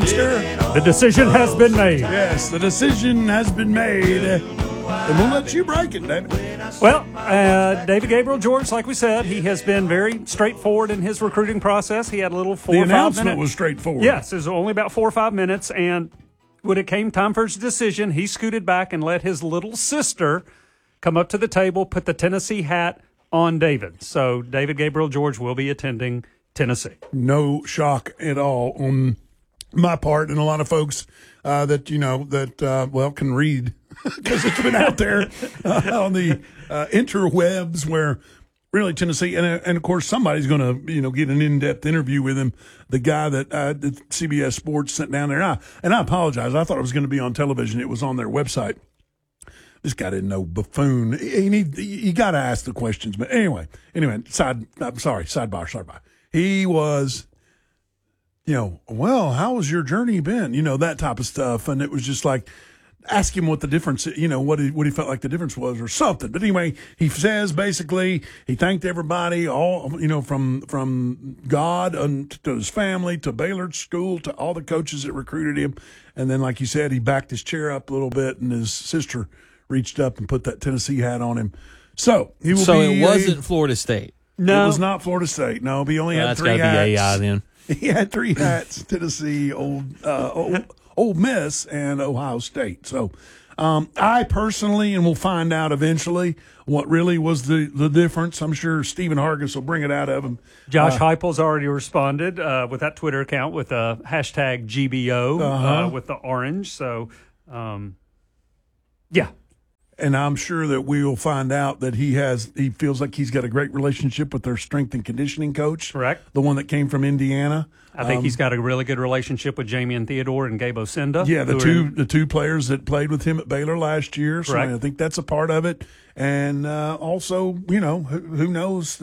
The decision has been made. Yes, the decision has been made. And we'll let you break it, David. Well, David Gabriel George, like we said, he has been very straightforward in his recruiting process. He had a little 4 or 5 minutes. The announcement was straightforward. Yes, it was only about 4 or 5 minutes. And when it came time for his decision, he scooted back and let his little sister come up to the table, put the Tennessee hat on David. So David Gabriel George will be attending Tennessee. No shock at all on my part, and a lot of folks that can read because it's been out there on the interwebs where really Tennessee and of course somebody's going to get an in-depth interview with him. The guy that CBS Sports sent down there, and I apologize. I thought it was going to be on television. It was on their website. This guy didn't know buffoon. You got to ask the questions, but anyway. Sidebar. He was. Well, how has your journey been? That type of stuff. And it was just like, ask him what the difference, what he felt like the difference was or something. But anyway, he says basically he thanked everybody, all, from God to his family, to Baylor School, to all the coaches that recruited him. And then, like you said, he backed his chair up a little bit and his sister reached up and put that Tennessee hat on him. So he will be. It wasn't Florida State. No. It was not Florida State. No, he only had 3 hats. That's got to be AI then. He had 3 hats: Tennessee, Old Miss, and Ohio State. So, I personally, and we'll find out eventually what really was the difference. I'm sure Stephen Hargis will bring it out of him. Josh Heupel's already responded with that Twitter account with a hashtag GBO with the orange. So, yeah. And I'm sure that we will find out that he feels like he's got a great relationship with their strength and conditioning coach. Correct. The one that came from Indiana. I think he's got a really good relationship with Jamian Theodore and Gabe Osinda. Yeah, the two players that played with him at Baylor last year. So Correct. I think that's a part of it. And also, who knows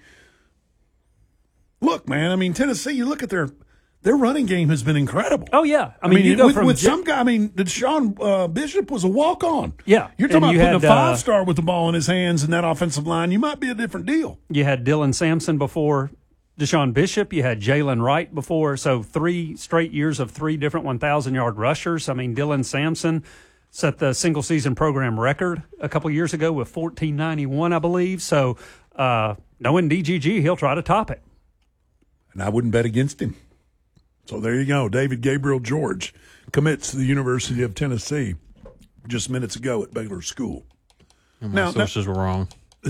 look, man, I mean, Tennessee, you look at their running game has been incredible. Oh, yeah. I mean you go from some guy. I mean, Deshaun Bishop was a walk-on. Yeah. You're talking about putting a 5-star with the ball in his hands in that offensive line. You might be a different deal. You had Dylan Sampson before Deshaun Bishop. You had Jalen Wright before. So 3 straight years of 3 different 1,000-yard rushers. I mean, Dylan Sampson set the single-season program record a couple years ago with 1491, I believe. So knowing DGG, he'll try to top it. And I wouldn't bet against him. So there you go. David Gabriel George commits to the University of Tennessee just minutes ago at Baylor School. My sources were wrong.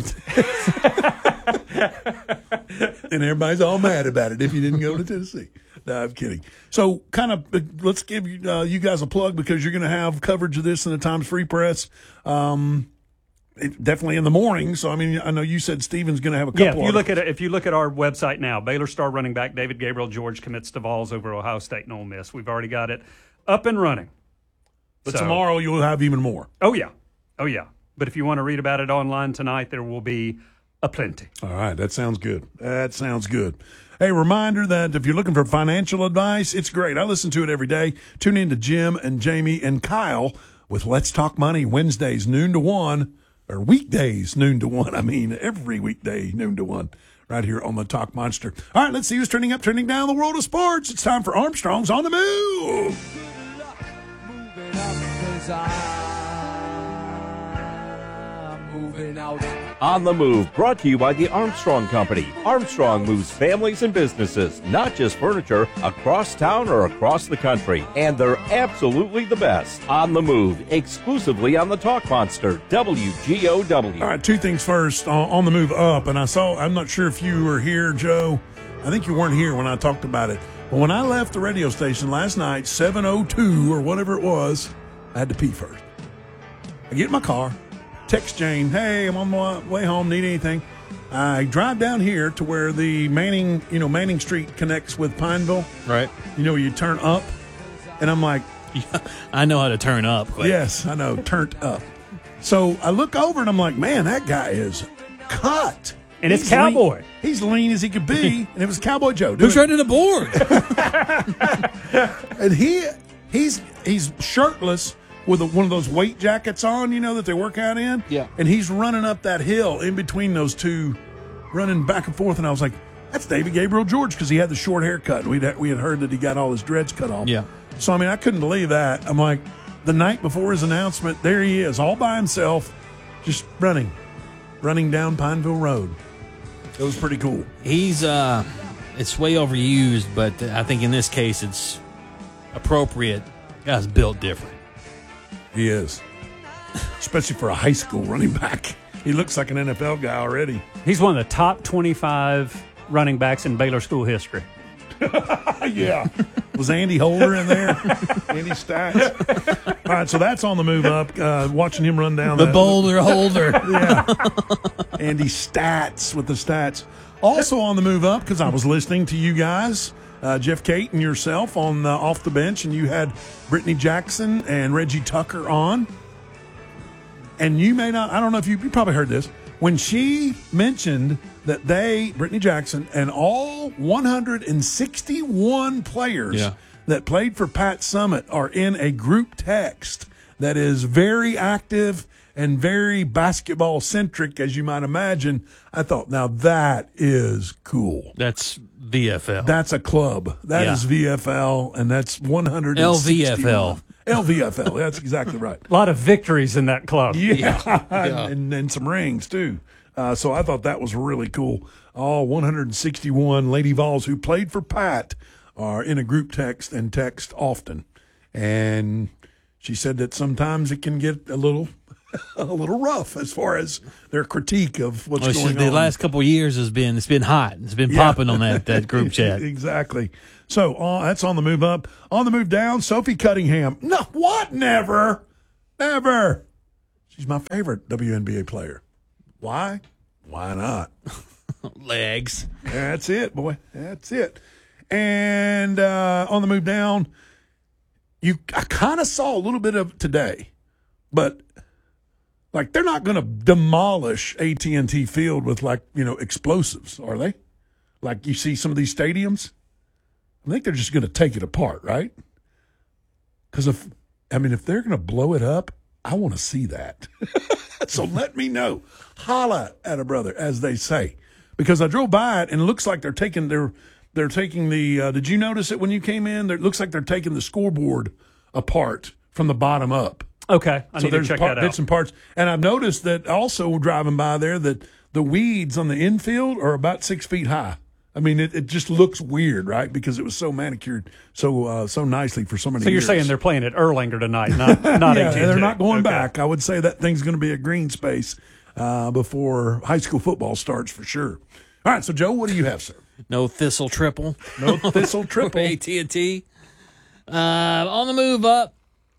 And everybody's all mad about it if you didn't go to Tennessee. No, I'm kidding. So kind of let's give you guys a plug because you're going to have coverage of this in the Times Free Press. Definitely in the morning. So, I mean, I know you said Steven's going to have a couple. Yeah, if you look at our website now, Baylor star running back David Gabriel George commits to Vols over Ohio State and Ole Miss. We've already got it up and running. But tomorrow you'll have even more. Oh, yeah. But if you want to read about it online tonight, there will be a plenty. All right. That sounds good. Hey, reminder that if you're looking for financial advice, it's great. I listen to it every day. Tune in to Jim and Jamie and Kyle with Let's Talk Money Wednesdays, noon to 1. Or weekdays, noon to 1. I mean, every weekday, noon to 1, right here on the Talk Monster. All right, let's see who's trending up, trending down in the world of sports. It's time for Armstrong's On the Move. Moving up 'cause I'm moving out. On the Move, brought to you by the Armstrong Company. Armstrong moves families and businesses, not just furniture, across town or across the country. And they're absolutely the best. On the Move, exclusively on the Talk Monster, WGOW. All right, 2 things first. On the Move up, and I'm not sure if you were here, Joe. I think you weren't here when I talked about it. But when I left the radio station last night, 7:02 or whatever it was, I had to pee first. I get in my car. Text Jane, hey, I'm on my way home, need anything? I drive down here to where the Manning Street connects with Pineville. Right. You turn up, and I'm like. Yeah, I know how to turn up. Quick. Yes, I know, turned up. So I look over, and I'm like, man, that guy is cut. And it's Cowboy. He's lean as he could be, and it was Cowboy Joe. Who's running the board? And he's shirtless, with one of those weight jackets on, that they work out in. Yeah. And he's running up that hill in between those two, running back and forth. And I was like, that's David Gabriel George because he had the short haircut. We had heard that he got all his dreads cut off. Yeah. So, I mean, I couldn't believe that. I'm like, the night before his announcement, there he is, all by himself, just running down Pineville Road. It was pretty cool. He's it's way overused, but I think in this case it's appropriate. Guy's built different. He is, especially for a high school running back. He looks like an NFL guy already. He's one of the top 25 running backs in Baylor school history. Yeah. Was Andy Holder in there? Andy Stats? All right, so that's on the move up. Watching him run down The boulder holder. Yeah. Andy Stats with the stats. Also on the move up, because I was listening to you guys, Jeff Cate and yourself on Off the Bench, and you had Brittany Jackson and Reggie Tucker on. And you may not, I don't know if you probably heard this. When she mentioned that Brittany Jackson, and all 161 players that played for Pat Summitt are in a group text that is very active and very basketball centric, as you might imagine, I thought, now that is cool. That's VFL. That's a club. That is VFL, and that's 161. LVFL. LVFL. That's exactly right. A lot of victories in that club. Yeah. And some rings, too. So I thought that was really cool. All 161 Lady Vols who played for Pat are in a group text and text often. And she said that sometimes it can get a little rough as far as their critique of what's going on. The last couple of years it's been hot. It's been popping on that group chat. Exactly. So that's on the move up. On the move down, Sophie Cunningham. No, what? Never. She's my favorite WNBA player. Why? Why not? Legs. That's it, boy. That's it. And on the move down, I kind of saw a little bit of today, but like they're not going to demolish AT&T Field with explosives, are they? Like you see some of these stadiums, I think they're just going to take it apart, right? Because if they're going to blow it up, I want to see that. So let me know. Holla at a brother, as they say. Because I drove by it and it looks like they're taking the did you notice it when you came in? It looks like they're taking the scoreboard apart from the bottom up. Okay. I need to check that out. Bits and parts. And I've noticed that also driving by there that the weeds on the infield are about 6 feet high. I mean, it just looks weird, right? Because it was so manicured so nicely for so many years. So you're saying they're playing at Erlanger tonight, not yeah, AT&T. They're not going back. I would say that thing's going to be a green space before high school football starts for sure. All right, so Joe, what do you have, sir? No Thistle triple. No Thistle triple. AT&T. On the move up.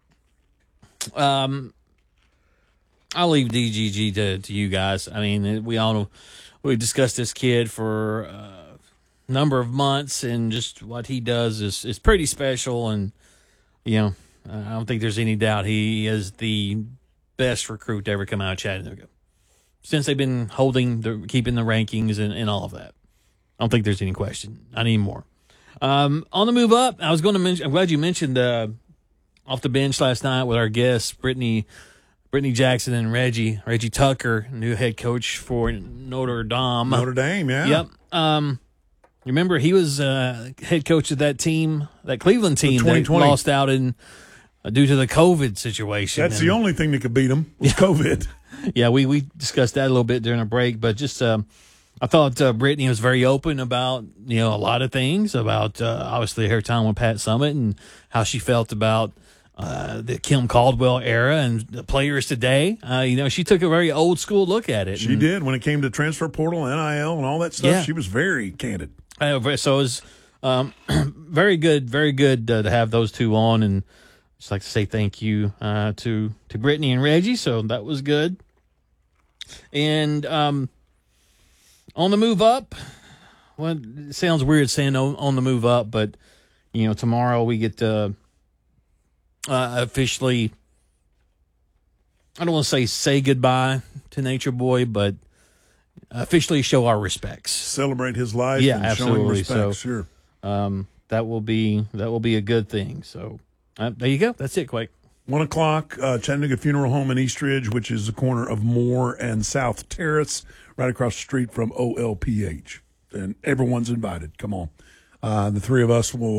I'll leave DGG to you guys. I mean, we all know we discussed this kid for a number of months, and just what he does is pretty special. And I don't think there's any doubt he is the best recruit to ever come out of Chattanooga since they've been keeping the rankings and all of that. I don't think there's any question, not anymore. On the move up, I was going to mention. I'm glad you mentioned off the bench last night with our guests, Brittany Jackson and Reggie Tucker, new head coach for Notre Dame. Notre Dame, yeah. Yep. Remember he was head coach of that team, that Cleveland team that lost out in due to the COVID situation. That's the only thing that could beat them was COVID. Yeah, we discussed that a little bit during a break, but just I thought Brittany was very open about a lot of things about obviously her time with Pat Summitt and how she felt about the Kim Caldwell era and the players today. She took a very old school look at it. She did when it came to transfer portal, NIL, and all that stuff. Yeah. She was very candid. So it was very good to have those two on, and just like to say thank you to Brittany and Reggie. So that was good. And on the move up, well, it sounds weird saying on the move up, but tomorrow we get to officially, I don't want to say goodbye to Nature Boy, but officially show our respects. Celebrate his life. Yeah, and absolutely. Show him respect, So, sure. That will be a good thing. So there you go. That's it, Quake. 1 o'clock, Chattanooga Funeral Home in Eastridge, which is the corner of Moore and South Terrace, right across the street from OLPH. And everyone's invited. Come on. The three of us will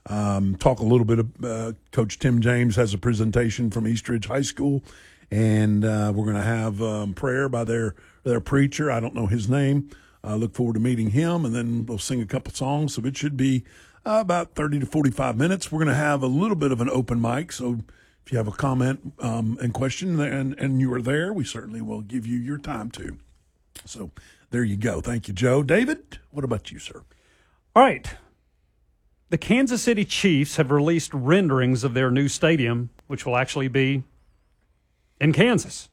talk a little bit of Coach Tim James has a presentation from Eastridge High School, and we're going to have prayer by their preacher. I don't know his name. I look forward to meeting him, and then we'll sing a couple songs. So it should be about 30 to 45 minutes. We're going to have a little bit of an open mic, so if you have a comment and question and you are there, we certainly will give you your time too. So there you go. Thank you, Joe. David, what about you, sir? All right. The Kansas City Chiefs have released renderings of their new stadium, which will actually be in Kansas.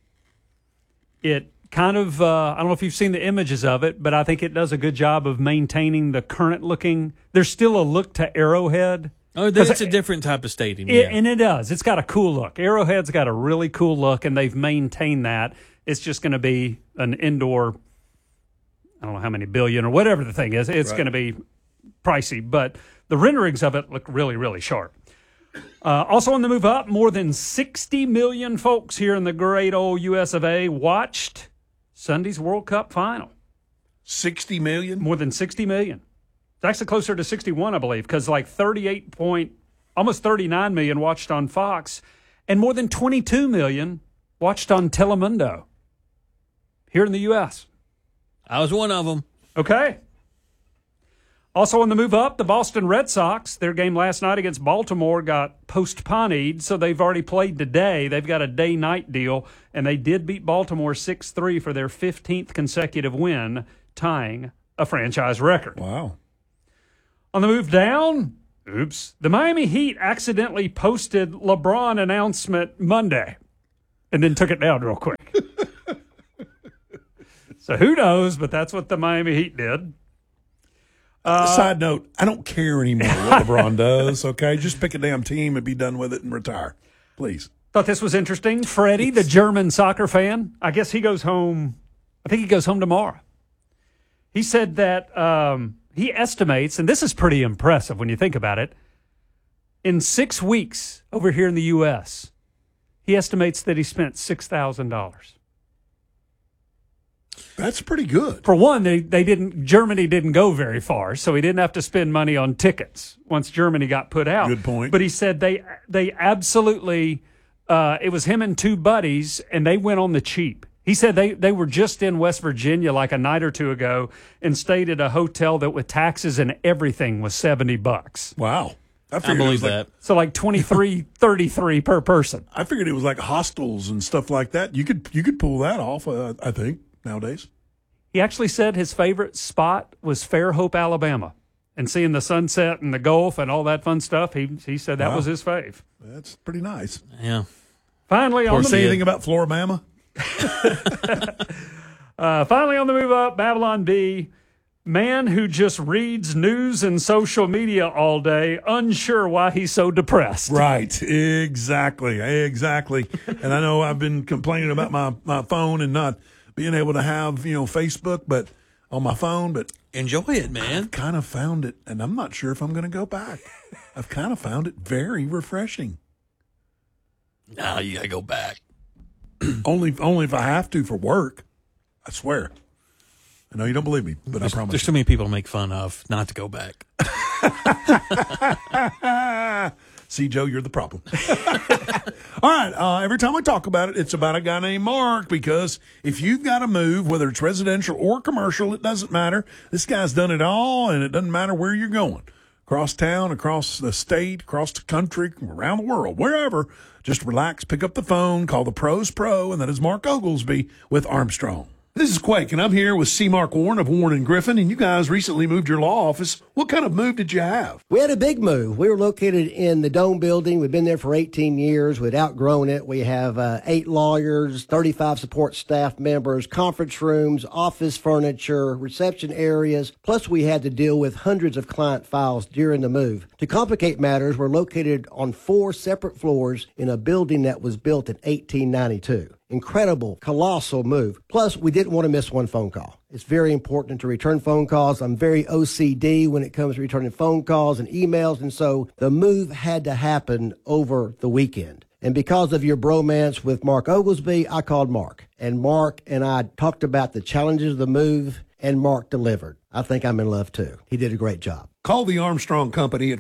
It kind of, I don't know if you've seen the images of it, but I think it does a good job of maintaining the current looking. There's still a look to Arrowhead. Oh, it's a different type of stadium. And it does. It's got a cool look. Arrowhead's got a really cool look, and they've maintained that. It's just going to be an indoor, I don't know how many billion or whatever the thing is. It's going to be pricey, but the renderings of it look really, really sharp. Also on the move up, more than 60 million folks here in the great old US of A watched Sunday's World Cup final. 60 million? More than 60 million. It's actually closer to 61, I believe, because like almost 39 million watched on Fox, and more than 22 million watched on Telemundo here in the U.S. I was one of them. Okay. Also on the move up, the Boston Red Sox, their game last night against Baltimore got postponed, so they've already played today. They've got a day-night deal, and they did beat Baltimore 6-3 for their 15th consecutive win, tying a franchise record. Wow. On the move down, the Miami Heat accidentally posted LeBron announcement Monday and then took it down real quick. So who knows, but that's what the Miami Heat did. Side note, I don't care anymore what LeBron does, okay? Just pick a damn team and be done with it and retire, please. Thought this was interesting. Freddie, the German soccer fan, I guess he goes home. I think he goes home tomorrow. He said that he estimates, and this is pretty impressive when you think about it, in 6 weeks over here in the U.S., he estimates that he spent $6,000. That's pretty good. For one, Germany didn't go very far, so he didn't have to spend money on tickets once Germany got put out. Good point. But he said they absolutely, it was him and two buddies, and they went on the cheap. He said they were just in West Virginia like a night or two ago and stayed at a hotel that with taxes and everything was $70. Wow. I believe that. So like $23.33 per person. I figured it was like hostels and stuff like that. You could pull that off, I think, nowadays. He actually said his favorite spot was Fairhope, Alabama. And seeing the sunset and the Gulf and all that fun stuff, he said that was his fave. That's pretty nice. Yeah. Finally, Or say anything about Floribama? Finally on the move up, Babylon B. Man who just reads news and social media all day, unsure why he's so depressed. Right, exactly. And I know I've been complaining about my phone and not being able to have, Facebook but on my phone, but enjoy it, man. I've kind of found it, and I'm not sure if I'm going to go back. I've kind of found it very refreshing. Now you got to go back. Only if I have to for work. I swear. I know you don't believe me, but I promise. There's too many people to make fun of not to go back. See, Joe, you're the problem. All right. Every time I talk about it, it's about a guy named Mark, because if you've got to move, whether it's residential or commercial, it doesn't matter. This guy's done it all, and it doesn't matter where you're going. Across town, across the state, across the country, around the world, wherever. Just relax, pick up the phone, call the Pros Pro, and that is Mark Oglesby with Armstrong. This is Quake, and I'm here with C. Mark Warren of Warren & Griffin, and you guys recently moved your law office. What kind of move did you have? We had a big move. We were located in the Dome building. We've been there for 18 years. We'd outgrown it. We have 8 lawyers, 35 support staff members, conference rooms, office furniture, reception areas. Plus, we had to deal with hundreds of client files during the move. To complicate matters, we're located on 4 separate floors in a building that was built in 1892. Incredible, colossal move. Plus, we didn't want to miss one phone call. It's very important to return phone calls. I'm very OCD when it comes to returning phone calls and emails, and so the move had to happen over the weekend. And because of your bromance with Mark Oglesby, I called Mark. And Mark and I talked about the challenges of the move, and Mark delivered. I think I'm in love, too. He did a great job. Call the Armstrong Company at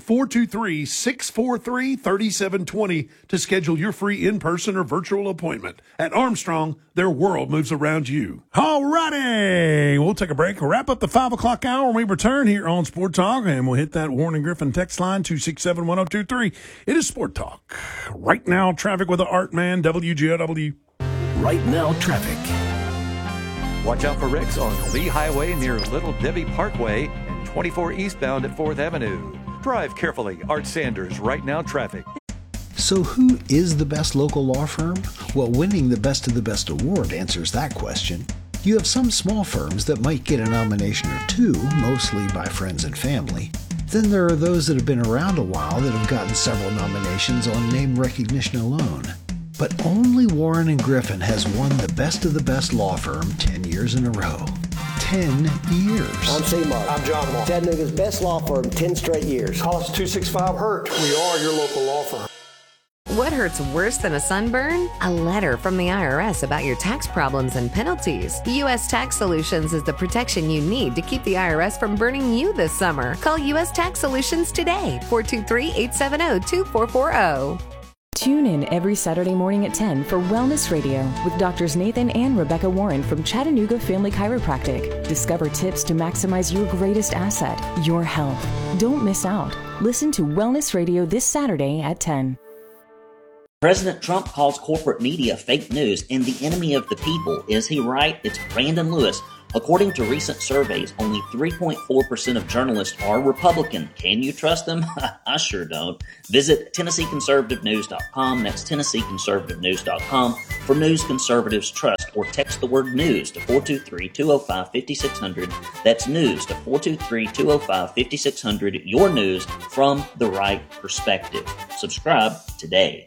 423-643-3720 to schedule your free in-person or virtual appointment. At Armstrong, their world moves around you. All righty. We'll take a break. We'll wrap up the 5 o'clock hour when we return here on Sport Talk, and we'll hit that Warren and Griffin text line, 267-1023. It is Sport Talk. Right now, traffic with the Art Man, WGOW. Right now, traffic. Watch out for wrecks on Lee Highway near Little Debbie Parkway and 24 eastbound at 4th Avenue. Drive carefully. Art Sanders, Right Now Traffic. So who is the best local law firm? Well, winning the Best of the Best award answers that question. You have some small firms that might get a nomination or two, mostly by friends and family. Then there are those that have been around a while that have gotten several nominations on name recognition alone. But only Warren and Griffin has won the Best of the Best law firm 10 years in a row. 10 years. I'm C-Mark. I'm John Moore. Chattanooga's best law firm, 10 straight years. Call us 265-HURT. We are your local law firm. What hurts worse than a sunburn? A letter from the IRS about your tax problems and penalties. U.S. Tax Solutions is the protection you need to keep the IRS from burning you this summer. Call U.S. Tax Solutions today, 423-870-2440. Tune in every Saturday morning at 10 for Wellness Radio with Doctors Nathan and Rebecca Warren from Chattanooga Family Chiropractic. Discover tips to maximize your greatest asset, your health. Don't miss out. Listen to Wellness Radio this Saturday at 10. President Trump calls corporate media fake news and the enemy of the people. Is he right? It's Brandon Lewis. According to recent surveys, only 3.4% of journalists are Republican. Can you trust them? I sure don't. Visit TennesseeConservativeNews.com. That's TennesseeConservativeNews.com for news conservatives trust, or text the word news to 423-205-5600. That's news to 423-205-5600. Your news from the right perspective. Subscribe today.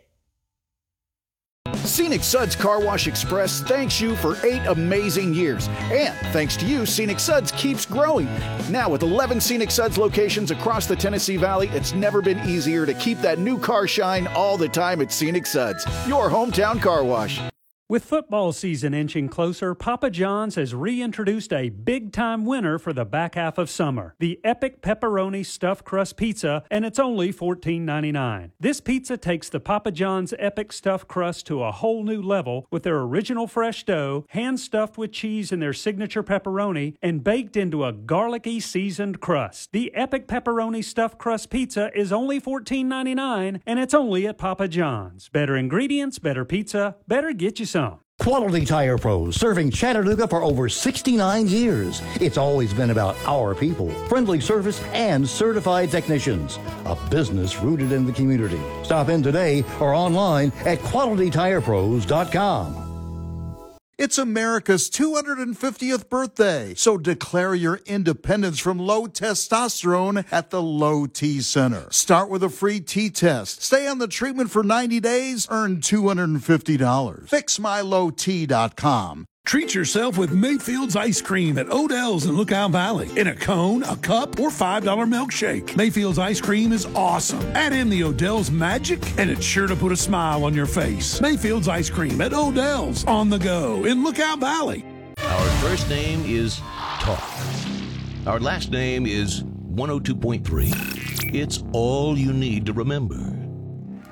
Scenic Suds Car Wash Express thanks you for 8 amazing years. And thanks to you, Scenic Suds keeps growing. Now with 11 Scenic Suds locations across the Tennessee Valley, it's never been easier to keep that new car shine all the time at Scenic Suds, your hometown car wash. With football season inching closer, Papa John's has reintroduced a big-time winner for the back half of summer, the Epic Pepperoni Stuffed Crust Pizza, and it's only $14.99. This pizza takes the Papa John's Epic Stuffed Crust to a whole new level with their original fresh dough, hand-stuffed with cheese and their signature pepperoni, and baked into a garlicky seasoned crust. The Epic Pepperoni Stuffed Crust Pizza is only $14.99, and it's only at Papa John's. Better ingredients, better pizza, better get you some. Quality Tire Pros, serving Chattanooga for over 69 years. It's always been about our people, friendly service, and certified technicians. A business rooted in the community. Stop in today or online at QualityTirePros.com. It's America's 250th birthday, so declare your independence from low testosterone at the Low T Center. Start with a free T test. Stay on the treatment for 90 days, earn $250. FixMyLowT.com. Treat yourself with Mayfield's Ice Cream at Odell's in Lookout Valley. In a cone, a cup, or $5 milkshake. Mayfield's Ice Cream is awesome. Add in the Odell's magic, and it's sure to put a smile on your face. Mayfield's Ice Cream at Odell's on the go in Lookout Valley. Our first name is Talk. Our last name is 102.3. It's all you need to remember.